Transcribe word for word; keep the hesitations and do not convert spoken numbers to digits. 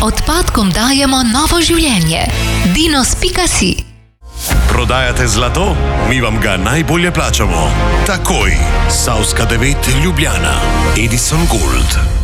Odpadkom dajemo novo življenje. Dinos pika si. Prodajate zlato? Mi vam ga najbolje plačamo. Takoj. Savska devet Ljubljana. Edison Gold.